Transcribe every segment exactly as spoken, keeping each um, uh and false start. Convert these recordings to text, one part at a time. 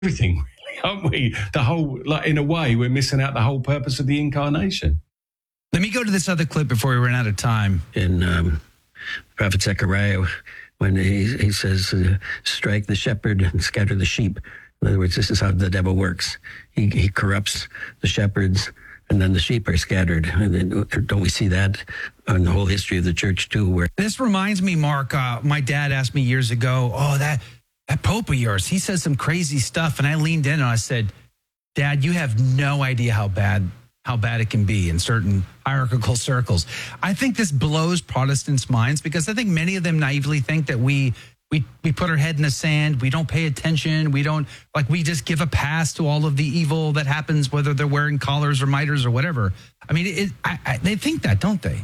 everything, really, aren't we? The whole, like, in a way, we're missing out the whole purpose of the incarnation. Let me go to this other clip before we run out of time. In um, Prophet Zechariah, when he, he says, uh, strike the shepherd and scatter the sheep. In other words, this is how the devil works. He, he corrupts the shepherds, and then the sheep are scattered. And then, don't we see that in the whole history of the church, too? Where This reminds me, Mark, uh, my dad asked me years ago, oh, that, that Pope of yours, he says some crazy stuff. And I leaned in and I said, Dad, you have no idea how bad how bad it can be in certain hierarchical circles. I think this blows Protestants' minds because I think many of them naively think that we we we put our head in the sand, we don't pay attention, we don't, like, we just give a pass to all of the evil that happens, whether they're wearing collars or miters or whatever. I mean, it, I, I, they think that, don't they?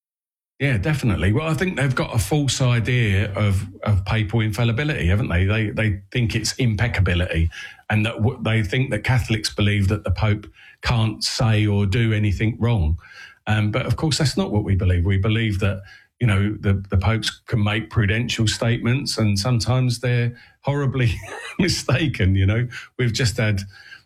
Yeah, definitely. Well, I think they've got a false idea of, of papal infallibility, haven't they? They they think it's impeccability, and that w- they think that Catholics believe that the Pope can't say or do anything wrong. Um, but of course, that's not what we believe. We believe that, you know, the, the popes can make prudential statements, and sometimes they're horribly mistaken. You know, we've just had,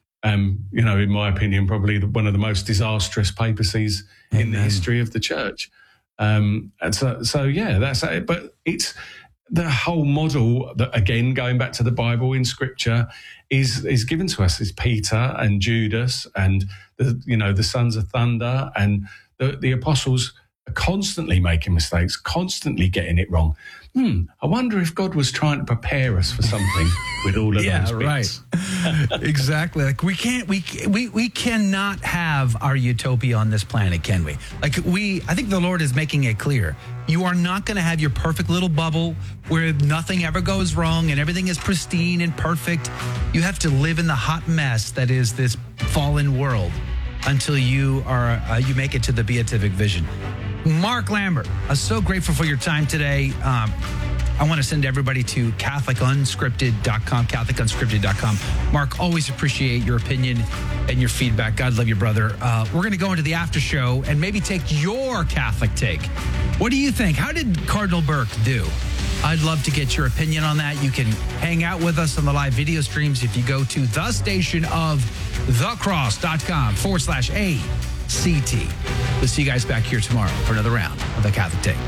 um, you know, in my opinion, probably the, one of the most disastrous papacies Amen. in the history of the church. Um, and so, so yeah, that's it. But it's the whole model that, again, going back to the Bible in Scripture, is is given to us. Is Peter and Judas and the, you know, the sons of thunder, and the, the apostles are constantly making mistakes, constantly getting it wrong. Hmm, I wonder if God was trying to prepare us for something with all of yeah, those bits. Right. Exactly. Like we can't, we we we cannot have our utopia on this planet, can we? Like we, I think the Lord is making it clear. You are not going to have your perfect little bubble where nothing ever goes wrong and everything is pristine and perfect. You have to live in the hot mess that is this fallen world until you are uh, you make it to the beatific vision. Mark Lambert, I'm so grateful for your time today. Um, I want to send everybody to Catholic Unscripted dot com, Catholic Unscripted dot com. Mark, always appreciate your opinion and your feedback. God love you, brother. Uh, we're going to go into the after show and maybe take your Catholic take. What do you think? How did Cardinal Burke do? I'd love to get your opinion on that. You can hang out with us on the live video streams if you go to the station of thecross.com forward slash A C T. We'll see you guys back here tomorrow for another round of the Catholic Take.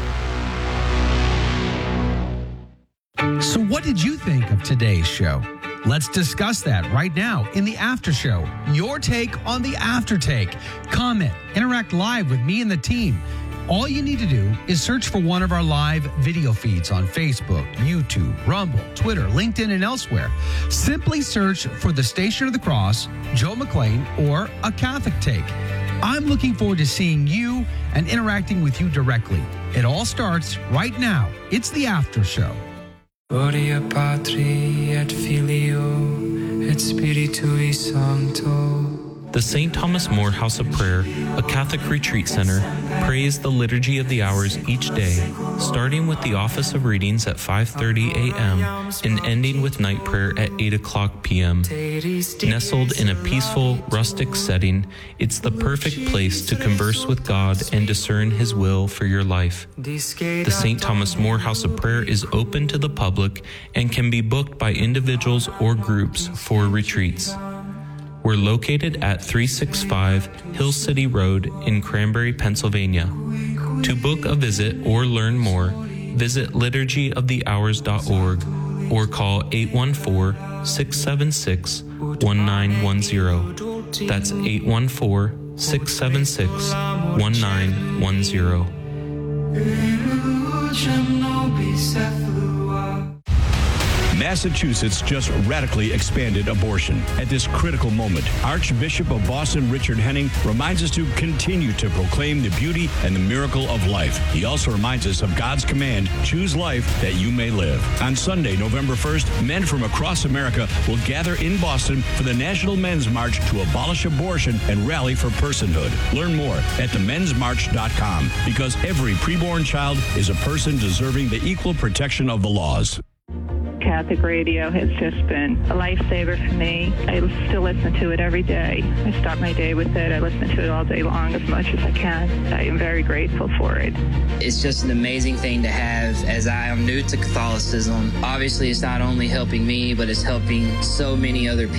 So what did you think of today's show? Let's discuss that right now in the after show. Your take on the after take. Comment, interact live with me and the team. All you need to do is search for one of our live video feeds on Facebook, YouTube, Rumble, Twitter, LinkedIn, and elsewhere. Simply search for the Station of the Cross, Joe McClain, or A Catholic Take. I'm looking forward to seeing you and interacting with you directly. It all starts right now. It's the after show. Gloria Patri et Filio et Spiritui Sancto. The Saint Thomas More House of Prayer, a Catholic retreat center, prays the Liturgy of the Hours each day, starting with the office of readings at five thirty a.m. and ending with night prayer at eight o'clock p.m. Nestled in a peaceful, rustic setting, it's the perfect place to converse with God and discern His will for your life. The Saint Thomas More House of Prayer is open to the public and can be booked by individuals or groups for retreats. We're located at three sixty-five Hill City Road in Cranberry, Pennsylvania. To book a visit or learn more, visit liturgy of the hours dot org or call eight one four, six seven six, one nine one zero. That's eight one four, six seven six, one nine one zero. Massachusetts just radically expanded abortion. At this critical moment, Archbishop of Boston Richard Henning reminds us to continue to proclaim the beauty and the miracle of life. He also reminds us of God's command, choose life that you may live. On Sunday, November first, men from across America will gather in Boston for the National Men's March to abolish abortion and rally for personhood. Learn more at the men's march dot com, because every preborn child is a person deserving the equal protection of the laws. Catholic radio has just been a lifesaver for me. I still listen to it every day. I start my day with it. I listen to it all day long as much as I can. I am very grateful for it. It's just an amazing thing to have, as I am new to Catholicism. Obviously, it's not only helping me, but it's helping so many other people.